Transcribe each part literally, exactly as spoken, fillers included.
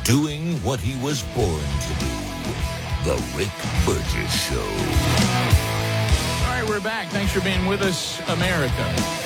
doing what he was born to do. The Rick Burgess Show. All right, we're back. Thanks for being with us, America.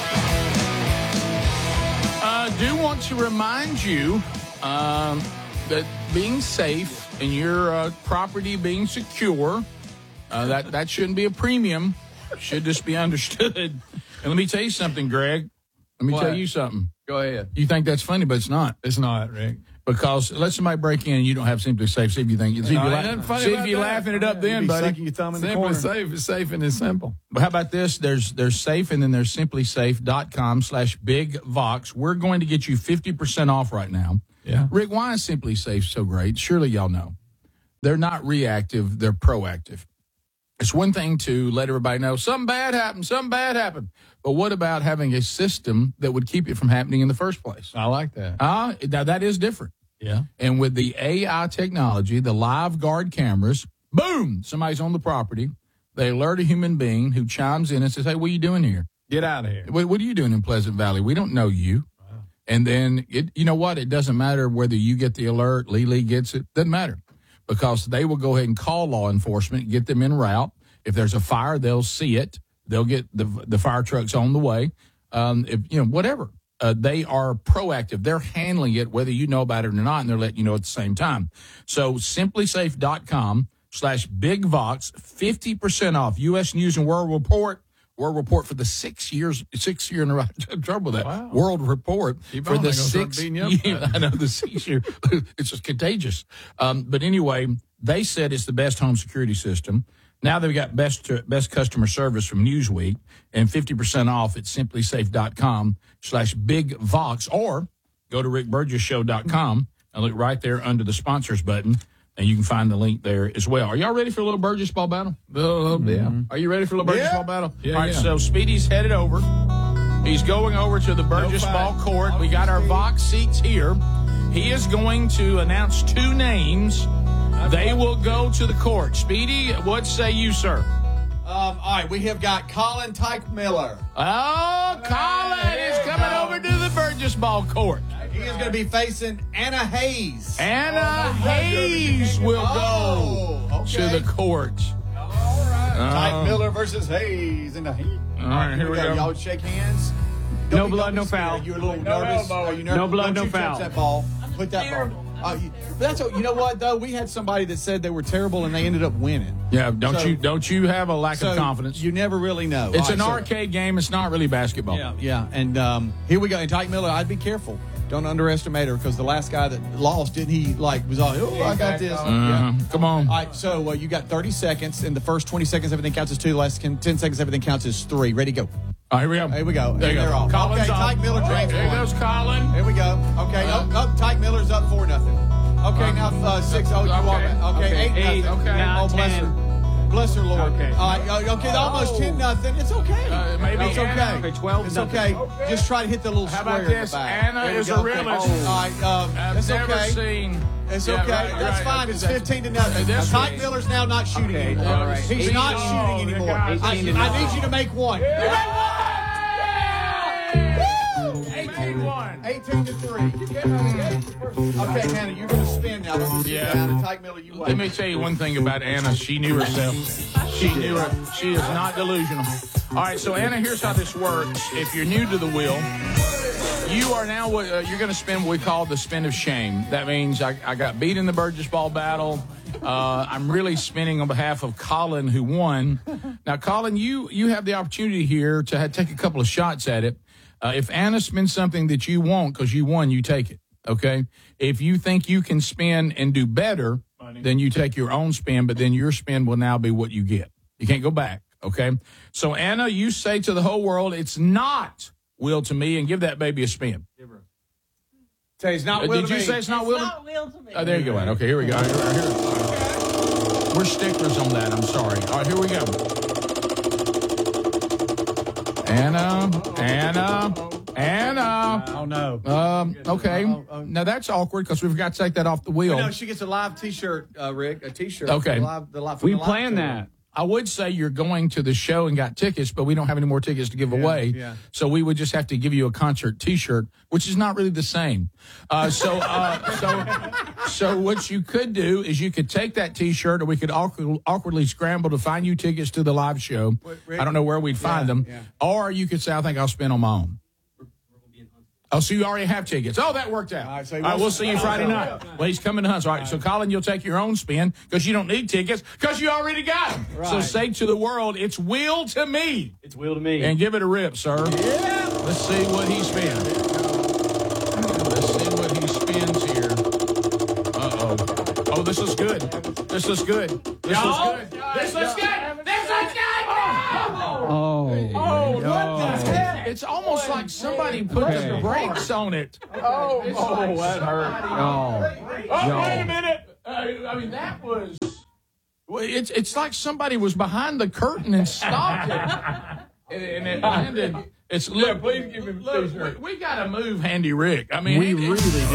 I uh, do want to remind you um, that being safe and your uh, property being secure, uh, that, that shouldn't be a premium. Should just be understood. And let me tell you something, Greg. Let me What? tell you something. Go ahead. You think that's funny, but it's not. It's not, Rick. Because let somebody break in and you don't have Simply Safe. See if you think. See if No, you ain't la- nothing funny see if about you're that. laughing it up then, be buddy. sucking your thumb in the Simply corner. Safe is safe and it's simple. But how about this? There's there's safe and then there's simply safe dot com slash big vox. We're going to get you fifty percent off right now. Yeah. Rick, why is Simply Safe so great? Surely y'all know. They're not reactive, they're proactive. It's one thing to let everybody know something bad happened, something bad happened. But what about having a system that would keep it from happening in the first place? I like that. Uh, now that is different. Yeah. And with the A I technology, the live guard cameras, boom, somebody's on the property. They alert a human being who chimes in and says, hey, what are you doing here? Get out of here. What, what are you doing in Pleasant Valley? We don't know you. Wow. And then, it, you know what? It doesn't matter whether you get the alert, Lee Lee gets it. Doesn't matter because they will go ahead and call law enforcement, get them en route. If there's a fire, they'll see it. They'll get the the fire trucks on the way. Um, if, you know, whatever. Uh, they are proactive. They're handling it, whether you know about it or not, and they're letting you know at the same time. So simply safe dot com slash big vox, fifty percent off. U S News and World Report. World Report for the six years, six year in a row. Trouble with that. Wow. World Report Keep for on, the they're gonna start six beating you up year. about it. I know the six year. It's just contagious. Um, but anyway, they said it's the best home security system. Now they've got best best customer service from Newsweek and fifty percent off at simply safe dot com slash big vox or go to rick burgess show dot com and look right there under the sponsors button and you can find the link there as well. Are y'all ready for a little Burgess ball battle? Oh, yeah. Are you ready for a little Burgess Yeah. ball battle? Yeah, All right, yeah. so Speedy's headed over. He's going over to the Burgess fight. ball court. We got our Vox seats here. He is going to announce two names. They will go to the court. Speedy, what say you, sir? Um, all right, we have got Colin Tyke Miller. Oh, Colin is coming over to the Burgess ball court. He is going to be facing Anna Hayes. Anna Hayes will go Oh, to okay. the court. Tyke Miller versus Hayes in the heat. All right, here we go. Y'all shake hands. No Don't be- blood, don't be no scared. foul. You're a little nervous. Are you nervous? No blood, Don't no you touch foul. that ball. Put that ball. Uh, you, but that's what, you know what though, we had somebody that said they were terrible and they ended up winning. Yeah, don't So- you don't you have a lack So of confidence? You never really know. It's All an right, so- arcade game. It's not really basketball. Yeah, yeah. And um, here we go. And Tyke Miller, I'd be careful. Don't underestimate her because the last guy that lost, didn't he, like, was all, oh, I got this. Uh-huh. Yeah. Come on. All right, so uh, you got thirty seconds. In the first twenty seconds, everything counts as two. The last ten seconds, everything counts as three. Ready, go. All right, here we go. Here we go. There you They're go. off. Colin's Okay, off. Tyke Miller drains There one. goes Colin. Here we go. Okay, up, up. Tyke Miller's up four nothing. Okay, now uh, six. Oh, you Okay. want it? Okay, Okay, eight, eight, nothing. okay. Oh, bless Nine, her. Bless her, Lord. Okay. All right, uh, okay, almost ten nothing. It's okay. Uh, maybe it's Anna- okay. Okay, twelve It's nothing. okay. Just try to hit the little How square about in the this? back. Anna There we is go. a Okay. realist. All right, um, I've that's never okay. seen. It's Yeah, okay. right, That's right. fine. It's fifteen to nothing. This Tyke one- Miller's now not shooting Okay, anymore. all right. He's Speed- not oh, shooting the anymore. guy- I, eighteen to I nothing. need you to make one. eighteen one. eighteen to three. Okay, Hannah, you're going to spin now. Don't you Yeah. sit down and Tyke Miller, you wait. Let me tell you one thing about Anna. She knew herself. She knew her. She is not delusional. All right, so Anna, here's how this works. If you're new to the wheel, you are now what uh, you're going to spin what we call the spin of shame. That means I, I got beat in the Burgess ball battle. Uh, I'm really spinning on behalf of Colin, who won. Now, Colin, you you have the opportunity here to have, take a couple of shots at it. Uh, if Anna spins something that you want because you won, you take it. Okay. If you think you can spin and do better, then you take your own spin, but then your spin will now be what you get. You can't go back. Okay. So Anna, you say to the whole world, it's not will to me, and give that baby a spin. Say it's not Uh, will Did to you me. say it's not It's will? not will to me. Oh, there you go, Anna. Okay, here we go. Here, here. We're sticklers on that. I'm sorry. All right, here we go. Anna, Anna, Anna. Oh, no. Um, okay. Oh, oh. Now that's awkward because we forgot to take that off the wheel. No, she gets a live T-shirt, uh, Rick. A T-shirt. Okay. The live, the live, from We the live planned tour. that. I would say you're going to the show and got tickets, but we don't have any more tickets to give Yeah, away. yeah. So we would just have to give you a concert T-shirt, which is not really the same. Uh, so, uh, so, so what you could do is you could take that T-shirt, or we could awkward, awkwardly scramble to find you tickets to the live show. Wait, Rick? I don't know where we'd find Yeah, them. yeah. Or you could say, I think I'll spend on my own. Oh, so you already have tickets. Oh, that worked out. All right, so All right, we'll see you Friday night. Well, he's coming to Hunts. All right, so Colin, you'll take your own spin because you don't need tickets because you already got them. So Right. say to the world, it's Will to me. It's Will to me. And give it a rip, sir. Yeah. Let's see what he spins. Let's see what he spins here. Uh-oh. Oh, this is good. This is good. This is good. This looks good. This looks good. Oh, Oh, what no. the heck? It's almost like somebody put the Okay. brakes on it. Oh, oh, that hurt. Oh, Oh, wait a minute. Uh, I mean, that was... Well, it's it's like somebody was behind the curtain and stopped it. and, and it landed... It's, look, please give him look, we, we got to move Handy Rick. I mean, we it- really do.